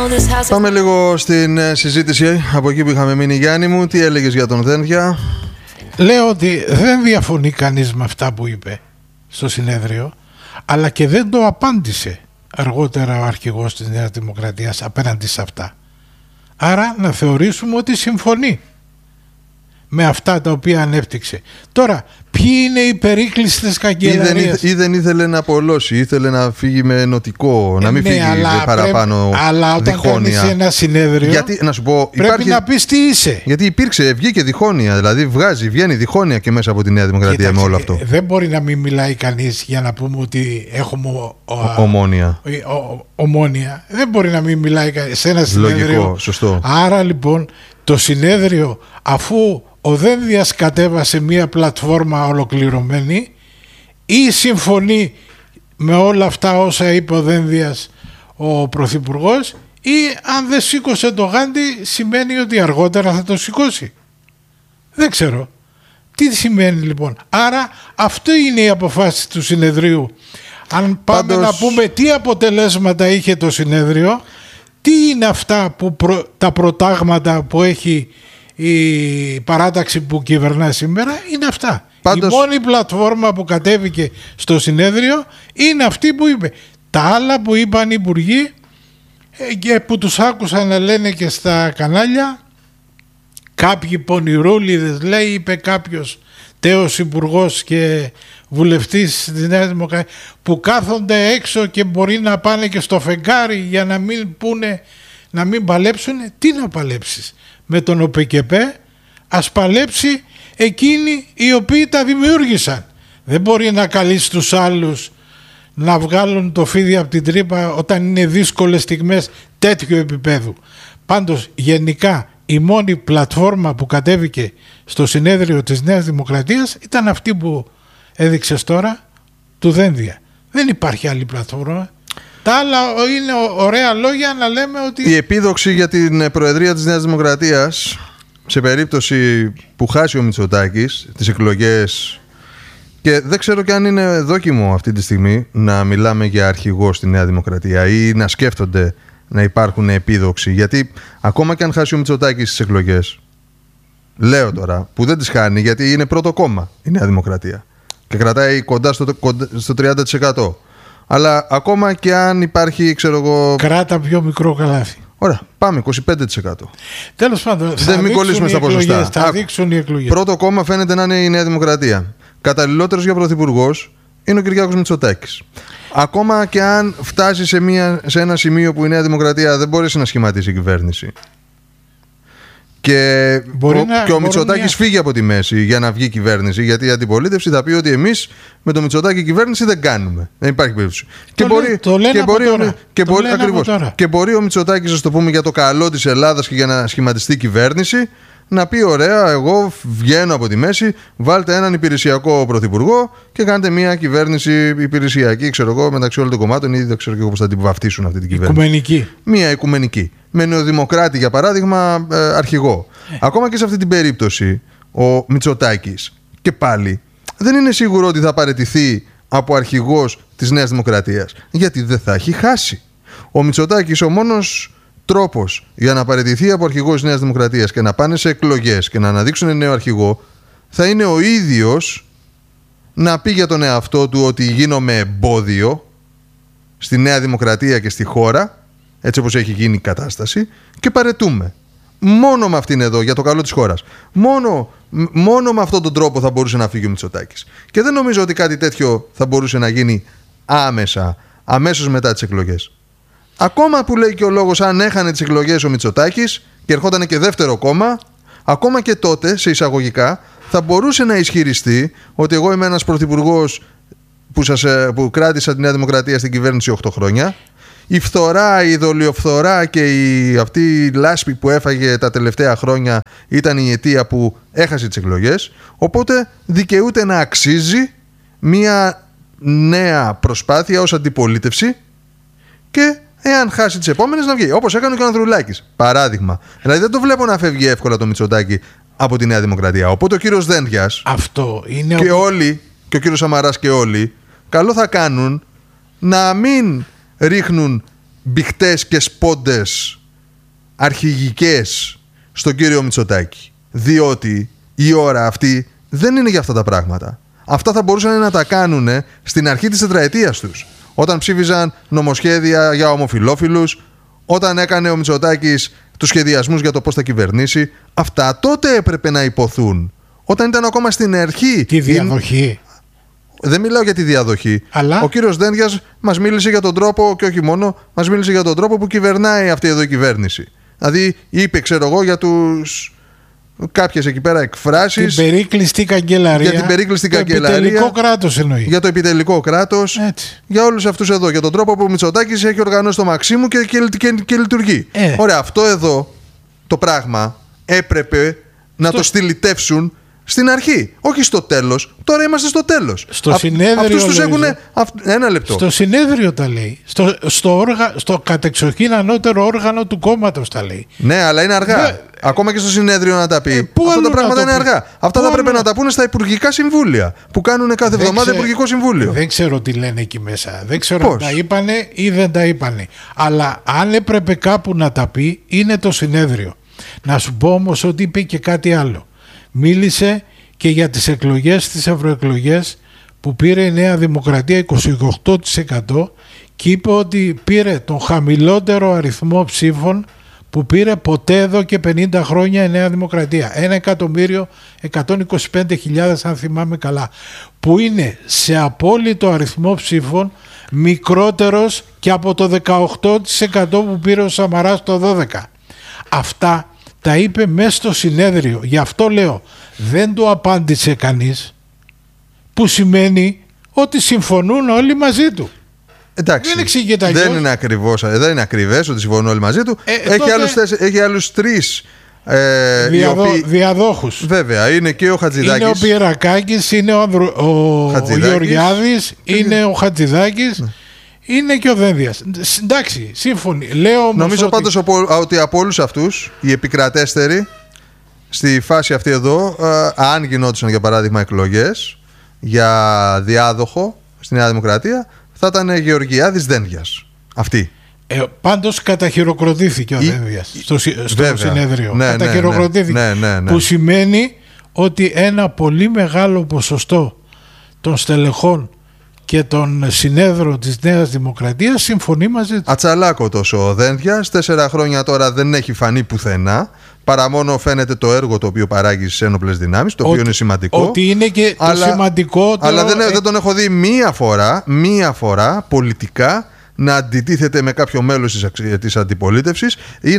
Πάμε λίγο στην συζήτηση από εκεί που είχαμε μείνει. Γιάννη μου, τι έλεγες για τον Δένδια? Λέω ότι δεν διαφωνεί κανείς με αυτά που είπε στο συνέδριο, αλλά και δεν το απάντησε αργότερα ο αρχηγός της Νέας Δημοκρατίας απέναντι σε αυτά. Άρα να θεωρήσουμε ότι συμφωνεί με αυτά τα οποία ανέπτυξε. Τώρα, ποιοι είναι οι περίκλειστες καγκελαρίες? Ή δεν ήθελε να απολώσει, ήθελε να φύγει με νοτικό, να μην φύγει παραπάνω αλλά όταν διχόνοια. κάνεις ένα συνέδριο, γιατί, να σου πω, πρέπει να πεις τι είσαι. Γιατί βγήκε διχόνοια, δηλαδή βγαίνει διχόνοια και μέσα από τη Νέα Δημοκρατία. Κοίταξε, με όλο αυτό. Δεν μπορεί να μην μιλάει κανείς για να πούμε ότι έχουμε ομόνοια. Δεν μπορεί να μην μιλάει σε ένα συνέδριο. Λογικό, σωστό. Άρα λοιπόν το συνέδριο, αφού ο Δένδιας κατέβασε μία πλατφόρμα ολοκληρωμένη, ή συμφωνεί με όλα αυτά όσα είπε ο Δένδιας ο Πρωθυπουργός, ή αν δεν σήκωσε το γάντι σημαίνει ότι αργότερα θα το σηκώσει. Δεν ξέρω. Τι σημαίνει λοιπόν? Άρα αυτό είναι η αποφάση του συνεδρίου. Αν πάμε να πούμε τι αποτελέσματα είχε το συνέδριο, τι είναι αυτά που τα προτάγματα που έχει η παράταξη που κυβερνά σήμερα, είναι αυτά. Η μόνη πλατφόρμα που κατέβηκε στο συνέδριο είναι αυτή που είπε. Τα άλλα που είπαν οι υπουργοί και που τους άκουσαν να λένε και στα κανάλια, κάποιοι πονηρούλιδες, λέει, είπε κάποιος τέος υπουργός και βουλευτής της Νέας Δημοκρατίας, που κάθονται έξω και μπορεί να πάνε και στο φεγγάρι για να μην πούνε, να μην παλέψουν. Τι να παλέψεις με τον ΟΠΚΠ? Ας παλέψει εκείνοι οι οποίοι τα δημιούργησαν. Δεν μπορεί να καλείς τους άλλους να βγάλουν το φίδι από την τρύπα όταν είναι δύσκολες στιγμές τέτοιου επίπεδου. Πάντως γενικά η μόνη πλατφόρμα που κατέβηκε στο συνέδριο της Νέας Δημοκρατίας ήταν αυτή που έδειξες τώρα, του Δένδια. Δεν υπάρχει άλλη πλατφόρμα. Τα άλλα είναι ωραία λόγια να λέμε ότι... Η επίδοξη για την Προεδρία της Νέας Δημοκρατίας, σε περίπτωση που χάσει ο Μητσοτάκης τις εκλογές, και δεν ξέρω και αν είναι δόκιμο αυτή τη στιγμή να μιλάμε για αρχηγό στη Νέα Δημοκρατία ή να σκέφτονται να υπάρχουν επίδοξοι, γιατί ακόμα και αν χάσει ο Μητσοτάκης τις εκλογές, λέω τώρα, που δεν τις χάνει γιατί είναι πρώτο κόμμα η Νέα Δημοκρατία και κρατάει κοντά στο 30%. Αλλά ακόμα και αν υπάρχει, ξέρω εγώ... Κράτα πιο μικρό καλάθι. Ωραία, πάμε 25%. Τέλος πάντων, δεν μην κολλήσουμε στα ποσοστά. Θα δείξουν οι εκλογές. Πρώτο κόμμα φαίνεται να είναι η Νέα Δημοκρατία. Καταλληλότερος για πρωθυπουργός είναι ο Κυριάκος Μητσοτάκης. Ακόμα και αν φτάσει σε ένα σημείο που η Νέα Δημοκρατία δεν μπορέσει να σχηματίσει κυβέρνηση και ο Μητσοτάκης φύγει από τη μέση για να βγει κυβέρνηση, γιατί η αντιπολίτευση θα πει ότι εμείς με το Μητσοτάκη κυβέρνηση δεν κάνουμε. Δεν υπάρχει περίπτωση. Και μπορεί ο Μητσοτάκης, ας το πούμε, για το καλό της Ελλάδας και για να σχηματιστεί κυβέρνηση, να πει: ωραία, εγώ βγαίνω από τη μέση, βάλτε έναν υπηρεσιακό πρωθυπουργό και κάντε μια κυβέρνηση υπηρεσιακή, ξέρω εγώ, μεταξύ όλων των κομμάτων, ή δεν ξέρω και εγώ πώς θα την βαφτίσουν αυτή την κυβέρνηση. Οικουμενική. Μια οικουμενική. Με νεοδημοκράτη, για παράδειγμα, αρχηγό. Ακόμα και σε αυτή την περίπτωση, ο Μητσοτάκης και πάλι δεν είναι σίγουρο ότι θα παραιτηθεί από αρχηγός της Νέας Δημοκρατίας, γιατί δεν θα έχει χάσει. Ο Μητσοτάκης, ο μόνος τρόπος για να παραιτηθεί από αρχηγό της Νέας Δημοκρατίας και να πάνε σε εκλογές και να αναδείξουν νέο αρχηγό, θα είναι ο ίδιος να πει για τον εαυτό του ότι γίνομαι εμπόδιο στη Νέα Δημοκρατία και στη χώρα, έτσι όπως έχει γίνει η κατάσταση, και παραιτούμε. Μόνο με αυτήν εδώ, για το καλό της χώρας. Μόνο με αυτόν τον τρόπο θα μπορούσε να φύγει ο Μητσοτάκης. Και δεν νομίζω ότι κάτι τέτοιο θα μπορούσε να γίνει αμέσως μετά τις εκλογές. Ακόμα που λέει και ο λόγος, αν έχανε τις εκλογές ο Μητσοτάκης και ερχόταν και δεύτερο κόμμα, ακόμα και τότε, σε εισαγωγικά, θα μπορούσε να ισχυριστεί ότι εγώ είμαι ένας πρωθυπουργός που κράτησα τη Νέα Δημοκρατία στην κυβέρνηση 8 χρόνια. Η φθορά, η δολιοφθορά και αυτή η λάσπη που έφαγε τα τελευταία χρόνια ήταν η αιτία που έχασε τις εκλογές. Οπότε δικαιούται να αξίζει μια νέα προσπάθεια ως αντιπολίτευση και εάν χάσει τις επόμενες να βγει. Όπως έκανε και ο Ανδρουλάκης. Παράδειγμα. Δηλαδή δεν το βλέπω να φεύγει εύκολα το Μητσοτάκη από τη Νέα Δημοκρατία. Οπότε ο κύριος Δένδιας και ο κύριος Σαμαράς και όλοι καλό θα κάνουν να μην ρίχνουν μπιχτές και σπόντες αρχηγικές στον κύριο Μητσοτάκη. Διότι η ώρα αυτή δεν είναι για αυτά τα πράγματα. Αυτά θα μπορούσαν να τα κάνουν στην αρχή της τετραετίας τους. Όταν ψήφιζαν νομοσχέδια για ομοφυλόφιλους, όταν έκανε ο Μητσοτάκης τους σχεδιασμούς για το πώς θα κυβερνήσει. Αυτά τότε έπρεπε να υποθούν. Όταν ήταν ακόμα στην αρχή. Τη διαδοχή. Δεν μιλάω για τη διαδοχή. Αλλά... Ο κύριος Δένδιας μας μίλησε για τον τρόπο, και όχι μόνο, μας μίλησε για τον τρόπο που κυβερνάει αυτή εδώ η κυβέρνηση. Δηλαδή είπε, ξέρω εγώ, για τους... κάποιες εκεί πέρα εκφράσεις. Την περίκλειστη καγκελαρία. Για την περίκλειστη καγκελαρία. Το επιτελικό κράτος εννοεί. Για το επιτελικό κράτος. Έτσι. Για όλους αυτούς εδώ. Για τον τρόπο που ο Μητσοτάκης έχει οργανώσει το Μαξίμου και λειτουργεί. Ωραία, αυτό εδώ το πράγμα έπρεπε να το στυλιτεύσουν στην αρχή. Όχι στο τέλος. Τώρα είμαστε στο τέλος. Στο συνέδριο. Αυτούς τους έχουν. Ένα λεπτό. Στο συνέδριο τα λέει. Στο κατεξοχήν ανώτερο όργανο του κόμματος τα λέει. Ναι, αλλά είναι αργά. Ακόμα και στο συνέδριο να τα πει. Αυτά τα πράγματα είναι αργά. Αυτά θα πρέπει να τα πούνε στα υπουργικά συμβούλια που κάνουν κάθε εβδομάδα υπουργικό συμβούλιο. Δεν ξέρω τι λένε εκεί μέσα. Δεν ξέρω αν τα είπανε ή δεν τα είπανε. Αλλά αν έπρεπε κάπου να τα πει, είναι το συνέδριο. Να σου πω όμως ότι είπε και κάτι άλλο. Μίλησε και για τις εκλογές, τις ευρωεκλογές που πήρε η Νέα Δημοκρατία 28% και είπε ότι πήρε τον χαμηλότερο αριθμό ψήφων που πήρε ποτέ εδώ και 50 χρόνια η Νέα Δημοκρατία. 1.125.000 αν θυμάμαι καλά, που είναι σε απόλυτο αριθμό ψήφων μικρότερος και από το 18% που πήρε ο Σαμαράς το 12%. Αυτά τα είπε μέσα στο συνέδριο. Γι' αυτό λέω, δεν το απάντησε κανείς, που σημαίνει ότι συμφωνούν όλοι μαζί του. Εντάξει, δεν εξηγείται αλλιώς. Δεν είναι ακριβές ότι συμφωνούν όλοι μαζί του. Έχει άλλους τρεις διαδόχους. Βέβαια, είναι και ο Χατζηδάκης. Είναι ο Πυρακάκης, είναι ο Γεωργιάδης, είναι ο Χατζηδάκης. Είναι και ο Δένδιας. Εντάξει, σύμφωνοι. Νομίζω πάντως ότι από όλους αυτούς οι επικρατέστεροι στη φάση αυτή εδώ, αν γινόντουσαν για παράδειγμα εκλογές για διάδοχο στη Νέα Δημοκρατία, θα ήταν Γεωργιάδης Δένδιας. Αυτή. Πάντως καταχειροκροτήθηκε ο Δένδιας στο συνέδριο. Καταχειροκροτήθηκε. Που σημαίνει ότι ένα πολύ μεγάλο ποσοστό των στελεχών και τον συνέδρο της Νέας Δημοκρατίας συμφωνεί μαζί του. Ατσαλάκο τόσο ο Δένδιας, 4 χρόνια τώρα δεν έχει φανεί πουθενά, παρά μόνο φαίνεται το έργο το οποίο παράγει στις ένοπλες δυνάμεις, το οποίο είναι σημαντικό. Ότι είναι και το σημαντικό. Αλλά δεν τον έχω δει μία φορά πολιτικά να αντιτίθεται με κάποιο μέλος της αντιπολίτευσης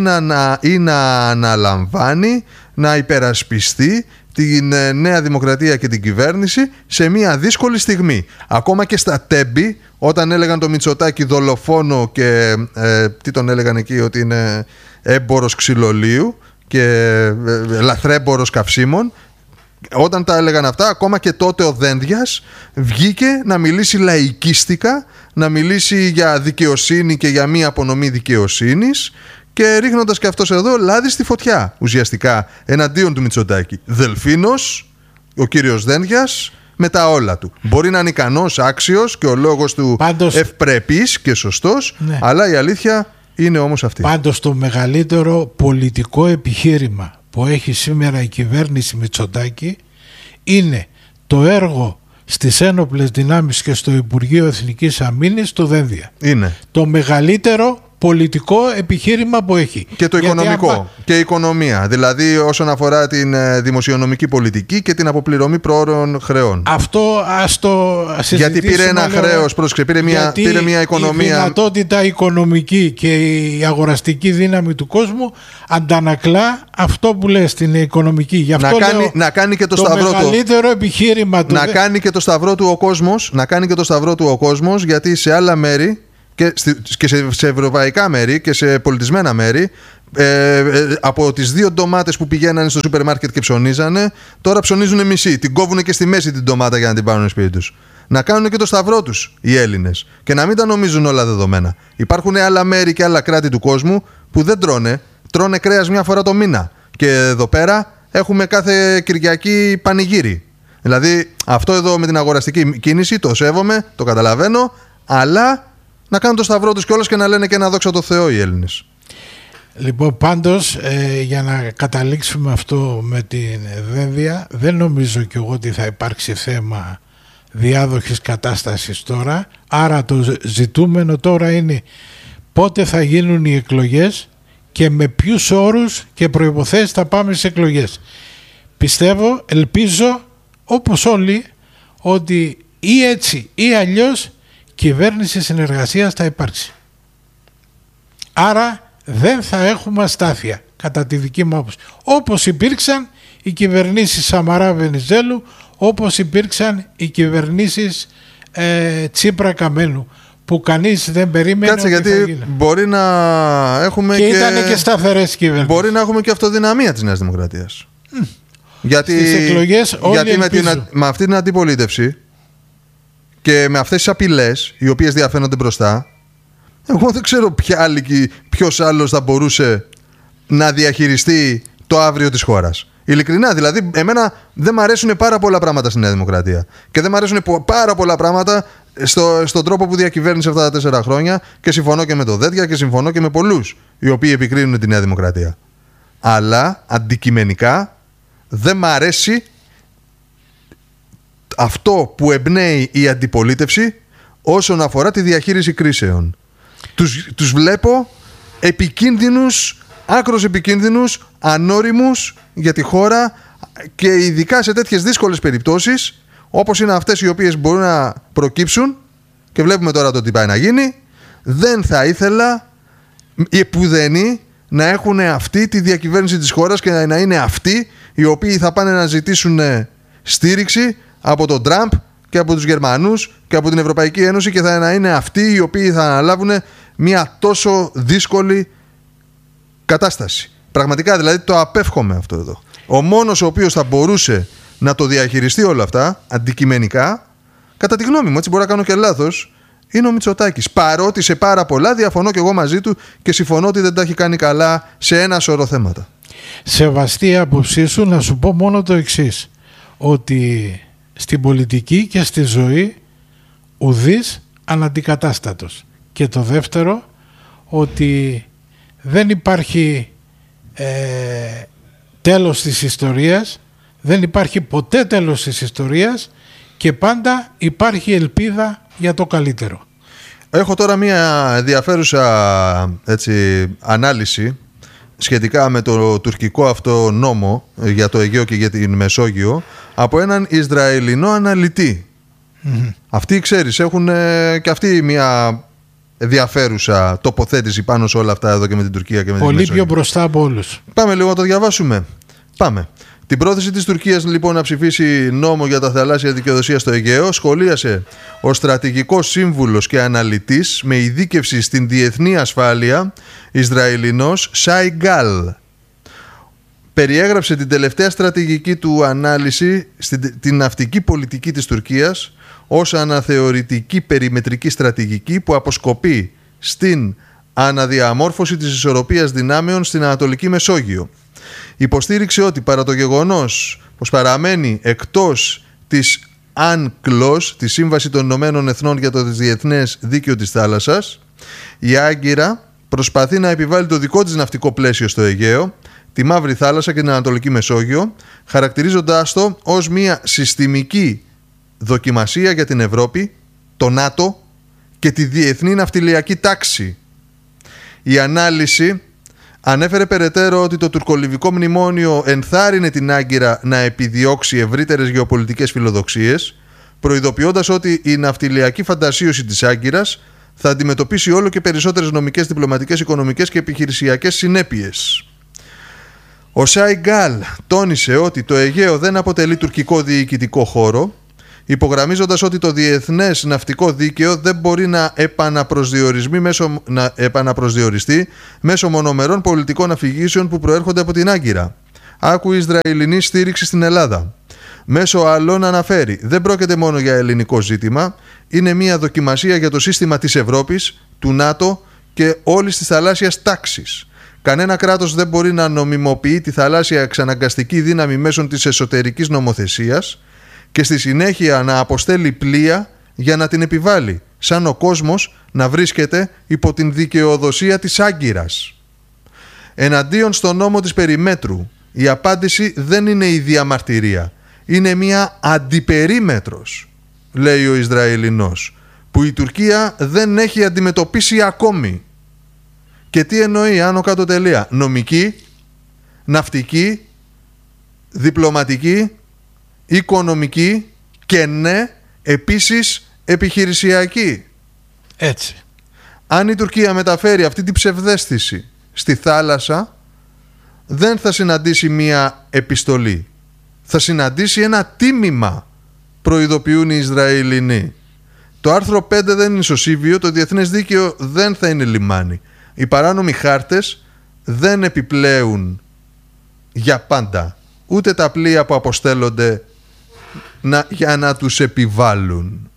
ή να αναλαμβάνει, να υπερασπιστεί την Νέα Δημοκρατία και την κυβέρνηση σε μια δύσκολη στιγμή. Ακόμα και στα Τέμπη, όταν έλεγαν το Μητσοτάκη δολοφόνο και τι τον έλεγαν εκεί, ότι είναι έμπορος ξυλολίου και λαθρέμπορος καυσίμων, όταν τα έλεγαν αυτά, ακόμα και τότε ο Δένδιας βγήκε να μιλήσει λαϊκίστικα, να μιλήσει για δικαιοσύνη και για μία απονομή δικαιοσύνης, και ρίχνοντας και αυτός εδώ λάδι στη φωτιά ουσιαστικά εναντίον του Μητσοτάκη. Δελφίνος, ο κύριος Δένδιας, με τα όλα του. Μπορεί να είναι ικανός, άξιος και ο λόγος του ευπρεπής και σωστός, ναι. Αλλά η αλήθεια είναι όμως αυτή. Πάντως το μεγαλύτερο πολιτικό επιχείρημα που έχει σήμερα η κυβέρνηση Μητσοτάκη είναι το έργο στις ένοπλες δυνάμεις και στο Υπουργείο Εθνικής Αμήνης του Δένδια. Είναι το μεγαλύτερο πολιτικό επιχείρημα που έχει. Και το οικονομικό και η οικονομία. Δηλαδή όσον αφορά την δημοσιονομική πολιτική και την αποπληρωμή προώρων χρεών. Αυτό ας το συζητήσουμε. Γιατί πήρε ένα χρέος, πήρε μια οικονομία. Η δυνατότητα οικονομική και η αγοραστική δύναμη του κόσμου αντανακλά αυτό που λέει στην οικονομική. Γι' αυτό να κάνει και το μεγαλύτερο επιχείρημα του. Να κάνει και το σταυρό του ο κόσμος. Να κάνει και το σταυρό του ο κόσμος, γιατί σε άλλα μέρη και σε ευρωπαϊκά μέρη και σε πολιτισμένα μέρη, από τις 2 ντομάτες που πηγαίνανε στο σούπερ μάρκετ και ψωνίζανε, τώρα ψωνίζουν μισή. Την κόβουν και στη μέση την ντομάτα για να την πάρουν σπίτι τους. Να κάνουν και το σταυρό τους οι Έλληνες και να μην τα νομίζουν όλα δεδομένα. Υπάρχουν άλλα μέρη και άλλα κράτη του κόσμου που δεν τρώνε κρέας μια φορά το μήνα. Και εδώ πέρα έχουμε κάθε Κυριακή πανηγύρι. Δηλαδή αυτό εδώ με την αγοραστική κίνηση το σέβομαι, το καταλαβαίνω, αλλά να κάνουν το σταυρό τους κιόλας και να λένε και ένα δόξα τω Θεώ οι Έλληνες. Λοιπόν, πάντως για να καταλήξουμε αυτό με την Δένδια, δεν νομίζω κι εγώ ότι θα υπάρξει θέμα διάδοχης κατάστασης τώρα. Άρα το ζητούμενο τώρα είναι πότε θα γίνουν οι εκλογές και με ποιους όρους και προϋποθέσεις θα πάμε στις εκλογές. Πιστεύω, ελπίζω, όπως όλοι, ότι ή έτσι ή αλλιώς κυβέρνηση συνεργασίας θα υπάρξει. Άρα δεν θα έχουμε αστάθεια, κατά τη δική μου άποψη. Όπως υπήρξαν οι κυβερνήσεις Σαμαρά Βενιζέλου, όπως υπήρξαν οι κυβερνήσεις Τσίπρα Καμένου, που κανείς δεν περίμενε. Κάτσε, γιατί θα γίνει. Μπορεί να έχουμε και ήταν και σταθερές κυβερνήσεις. Μπορεί να έχουμε και αυτοδυναμία της Νέας Δημοκρατίας. Γιατί, στις εκλογές όλοι με αυτή την αντιπολίτευση και με αυτές τις απειλές οι οποίες διαφαίνονται μπροστά, εγώ δεν ξέρω ποιος άλλος θα μπορούσε να διαχειριστεί το αύριο της χώρας. Ειλικρινά, δηλαδή, εμένα δεν μ' αρέσουν πάρα πολλά πράγματα στη Νέα Δημοκρατία. Και δεν μ' αρέσουν πάρα πολλά πράγματα στον τρόπο που διακυβέρνησε αυτά τα 4 χρόνια. Και συμφωνώ και με το Δέντια και συμφωνώ και με πολλούς οι οποίοι επικρίνουν τη Νέα Δημοκρατία. Αλλά αντικειμενικά δεν μ' αρέσει αυτό που εμπνέει η αντιπολίτευση όσον αφορά τη διαχείριση κρίσεων. Τους βλέπω επικίνδυνους, άκρως επικίνδυνους, ανώριμους για τη χώρα, και ειδικά σε τέτοιες δύσκολες περιπτώσεις όπως είναι αυτές οι οποίες μπορούν να προκύψουν, και βλέπουμε τώρα το τι πάει να γίνει. Δεν θα ήθελα οι επουδενή να έχουν αυτή τη διακυβέρνηση της χώρας και να είναι αυτοί οι οποίοι θα πάνε να ζητήσουν στήριξη από τον Τραμπ και από τους Γερμανούς και από την Ευρωπαϊκή Ένωση, και θα είναι αυτοί οι οποίοι θα αναλάβουν μια τόσο δύσκολη κατάσταση. Πραγματικά, δηλαδή, το απέφχομαι αυτό εδώ. Ο μόνος ο οποίος θα μπορούσε να το διαχειριστεί όλα αυτά αντικειμενικά, κατά τη γνώμη μου, έτσι μπορεί να κάνω και λάθος, είναι ο Μητσοτάκης. Παρότι σε πάρα πολλά διαφωνώ και εγώ μαζί του και συμφωνώ ότι δεν τα έχει κάνει καλά σε ένα σωρό θέματα. Σεβαστή άποψή σου, να σου πω μόνο το εξής, ότι στην πολιτική και στη ζωή ουδής αναντικατάστατος. Και το δεύτερο, ότι δεν υπάρχει τέλος της ιστορίας, δεν υπάρχει ποτέ τέλος της ιστορίας, και πάντα υπάρχει ελπίδα για το καλύτερο. Έχω τώρα μία ενδιαφέρουσα ανάλυση σχετικά με το τουρκικό αυτό νόμο για το Αιγαίο και για την Μεσόγειο από έναν Ισραηλινό αναλυτή. Αυτοί, ξέρεις, έχουν και αυτοί μία ενδιαφέρουσα τοποθέτηση πάνω σε όλα αυτά εδώ και με την Τουρκία και με την Μεσόγειο. Πολύ πιο μπροστά από όλους. Πάμε λίγο να το διαβάσουμε. Πάμε. Την πρόθεση της Τουρκίας, λοιπόν, να ψηφίσει νόμο για τα θαλάσσια δικαιοδοσία στο Αιγαίο σχολίασε ο στρατηγικός σύμβουλος και αναλυτής με ειδίκευση στην διεθνή ασφάλεια Ισραηλινός Σάι Γκάλ. Περιέγραψε την τελευταία στρατηγική του ανάλυση στην ναυτική πολιτική της Τουρκίας ως αναθεωρητική περιμετρική στρατηγική που αποσκοπεί στην αναδιαμόρφωση της ισορροπίας δυνάμεων στην Ανατολική Μεσόγειο. Υποστήριξε ότι παρά το γεγονός πως παραμένει εκτός της UNCLOS, τη Σύμβαση των Ηνωμένων Εθνών για το Διεθνές Δίκαιο της Θάλασσας, η Άγκυρα προσπαθεί να επιβάλλει το δικό της ναυτικό πλαίσιο στο Αιγαίο, τη Μαύρη Θάλασσα και την Ανατολική Μεσόγειο, χαρακτηρίζοντάς το ως μια συστημική δοκιμασία για την Ευρώπη, το ΝΑΤΟ και τη διεθνή ναυτιλιακή τάξη. Η ανάλυση ανέφερε περαιτέρω ότι το τουρκολιβικό μνημόνιο ενθάρρυνε την Άγκυρα να επιδιώξει ευρύτερες γεωπολιτικές φιλοδοξίες, προειδοποιώντας ότι η ναυτιλιακή φαντασίωση της Άγκυρας θα αντιμετωπίσει όλο και περισσότερες νομικές, διπλωματικές, οικονομικές και επιχειρησιακές συνέπειες. Ο Σάι Γκάλ τόνισε ότι το Αιγαίο δεν αποτελεί τουρκικό διοικητικό χώρο, υπογραμμίζοντας ότι το διεθνές ναυτικό δίκαιο δεν μπορεί να επαναπροσδιοριστεί μέσω μονομερών πολιτικών αφηγήσεων που προέρχονται από την Άγκυρα. Άκου Ισραηλινή στήριξη στην Ελλάδα. Μέσω άλλων αναφέρει, δεν πρόκειται μόνο για ελληνικό ζήτημα, είναι μια δοκιμασία για το σύστημα της Ευρώπης, του ΝΑΤΟ και όλης της θαλάσσιας τάξης. Κανένα κράτος δεν μπορεί να νομιμοποιεί τη θαλάσσια εξαναγκαστική δύναμη μέσω της εσωτερικής νομοθεσίας και στη συνέχεια να αποστέλει πλοία για να την επιβάλλει, σαν ο κόσμος να βρίσκεται υπό την δικαιοδοσία της Άγκυρας. Εναντίον στον νόμο της περιμέτρου, η απάντηση δεν είναι η διαμαρτυρία. Είναι μια αντιπερίμετρος, λέει ο Ισραηλινός, που η Τουρκία δεν έχει αντιμετωπίσει ακόμη. Και τι εννοεί, άνω κάτω τελεία? Νομική, ναυτική, διπλωματική, οικονομική και ναι, επίσης επιχειρησιακή. Έτσι. Αν η Τουρκία μεταφέρει αυτή την ψευδαίσθηση στη θάλασσα, δεν θα συναντήσει μία επιστολή. Θα συναντήσει ένα τίμημα, προειδοποιούν οι Ισραηλινοί. Το άρθρο 5 δεν είναι ισοσύβιο, το διεθνές δίκαιο δεν θα είναι λιμάνι. Οι παράνομοι χάρτες δεν επιπλέουν για πάντα. Ούτε τα πλοία που αποστέλλονται για να τους επιβάλλουν.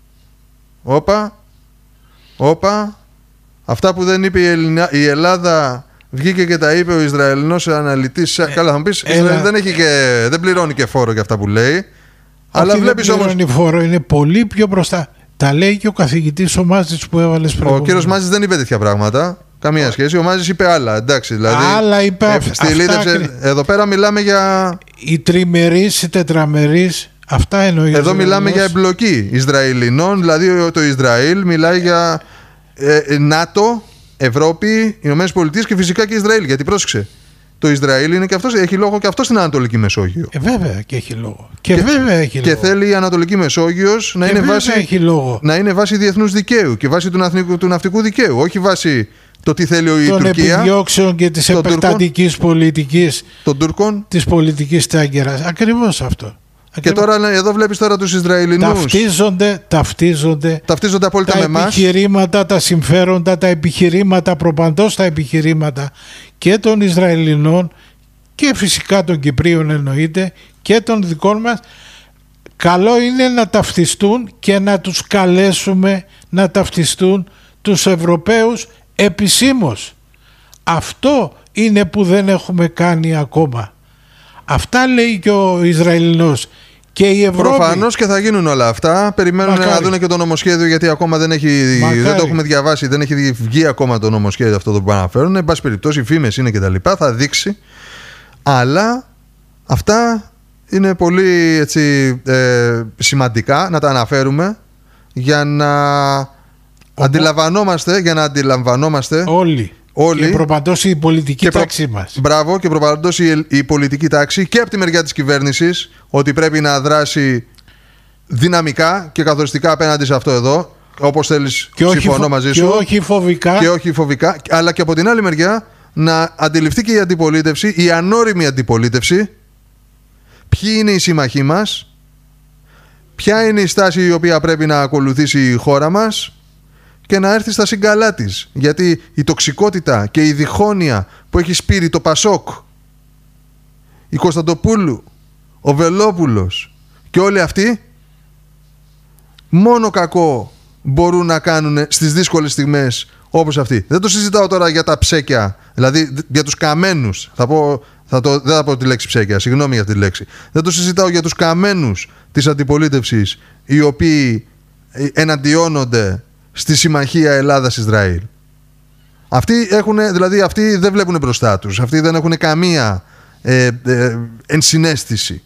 Όπα. Αυτά που δεν είπε η Ελλάδα, βγήκε και τα είπε ο Ισραηλινός αναλυτής. Καλά, θα μου πεις, δεν πληρώνει και φόρο για αυτά που λέει. Αλλά βλέπεις όμως. Δεν πληρώνει φόρο, είναι πολύ πιο μπροστά. Τα λέει και ο καθηγητής ο Μάζης που έβαλες πριν. Ο κύριος Μάζης δεν είπε τέτοια πράγματα. Καμία σχέση. Ο Μάζης είπε άλλα. Εντάξει, δηλαδή. Άλλα είπε αυτά. Εδώ πέρα μιλάμε για. Οι τριμερείς, οι τετραμερείς. Αυτά εννοεί. Εδώ μιλάμε για εμπλοκή Ισραηλινών. Δηλαδή το Ισραήλ μιλάει για ΝΑΤΟ, Ευρώπη, Ηνωμένες Πολιτείες και φυσικά και Ισραήλ. Γιατί πρόσεξε. Το Ισραήλ είναι και αυτός, έχει λόγο και αυτό στην Ανατολική Μεσόγειο. Βέβαια και έχει λόγο. Και θέλει η Ανατολική Μεσόγειος να είναι βάση διεθνούς δικαίου και βάση του ναυτικού δικαίου. Όχι βάση το τι θέλει η Τουρκία. Των επιδιώξεων και της επεκτατικής πολιτικής. Των Τούρκων. Της πολιτικής τάγκερας. Ακριβώς αυτό. Και τώρα εδώ βλέπεις τώρα τους Ισραηλινούς. Ταυτίζονται απόλυτα με εμάς. Τα επιχειρήματα, τα συμφέροντα, τα επιχειρήματα, προπαντός τα επιχειρήματα και των Ισραηλινών και φυσικά των Κυπρίων εννοείται και των δικών μας. Καλό είναι να ταυτιστούν και να τους καλέσουμε να ταυτιστούν τους Ευρωπαίους επισήμως. Αυτό είναι που δεν έχουμε κάνει ακόμα. Αυτά λέει και ο Ισραηλινός και η Ευρώπη. Προφανώς και θα γίνουν όλα αυτά. Περιμένουν να δουν και το νομοσχέδιο, γιατί ακόμα δεν το έχουμε διαβάσει, δεν έχει βγει ακόμα το νομοσχέδιο αυτό που αναφέρουν. Εν πάση περιπτώσει, οι φήμες είναι κτλ. Θα δείξει. Αλλά αυτά είναι πολύ έτσι, σημαντικά να τα αναφέρουμε για να αντιλαμβανόμαστε όλοι. Και προπαντώσει η πολιτική τάξη μας. Μπράβο, και προπαντώσει η πολιτική τάξη και από τη μεριά της κυβέρνησης, ότι πρέπει να δράσει δυναμικά και καθοριστικά απέναντι σε αυτό εδώ, όπως θέλεις, συμφωνώ μαζί σου. Και όχι φοβικά. Αλλά και από την άλλη μεριά να αντιληφθεί και η αντιπολίτευση, η ανώριμη αντιπολίτευση, ποιοι είναι οι σύμμαχοί μας, ποια είναι η στάση η οποία πρέπει να ακολουθήσει η χώρα μας, και να έρθει στα συγκαλά της. Γιατί η τοξικότητα και η διχόνοια που έχει σπείρει το Πασόκ, η Κωνσταντοπούλου, ο Βελόπουλος και όλοι αυτοί, μόνο κακό μπορούν να κάνουν στις δύσκολες στιγμές όπως αυτή. Δεν το συζητάω τώρα για τα ψέκια, δηλαδή για τους καμένους. Δεν θα πω τη λέξη ψέκια, συγγνώμη για τη λέξη. Δεν το συζητάω για τους καμένους της αντιπολίτευσης, οι οποίοι εναντιώνονται στη συμμαχία Ελλάδας-Ισραήλ. Αυτοί δεν βλέπουν μπροστά τους. Αυτοί δεν έχουν καμία ενσυναίσθηση.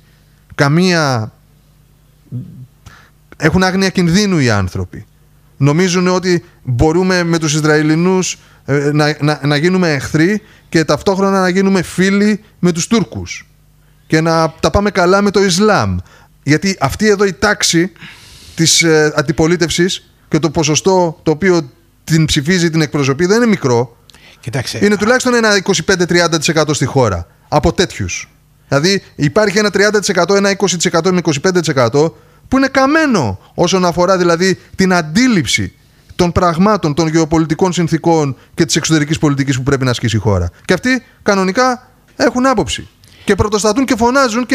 Έχουν άγνοια κινδύνου οι άνθρωποι. Νομίζουν ότι μπορούμε με τους Ισραηλινούς να γίνουμε εχθροί και ταυτόχρονα να γίνουμε φίλοι με τους Τούρκους και να τα πάμε καλά με το Ισλάμ. Γιατί αυτή εδώ η τάξη της αντιπολίτευσης και το ποσοστό το οποίο την ψηφίζει, την εκπροσωπεί, δεν είναι μικρό. Κοιτάξτε, είναι τουλάχιστον ένα 25-30% στη χώρα από τέτοιους. Δηλαδή υπάρχει ένα 30%, ένα 20%, ένα 25% που είναι καμένο όσον αφορά δηλαδή την αντίληψη των πραγμάτων, των γεωπολιτικών συνθήκων και της εξωτερικής πολιτικής που πρέπει να ασκήσει η χώρα. Και αυτοί κανονικά έχουν άποψη και πρωτοστατούν και φωνάζουν και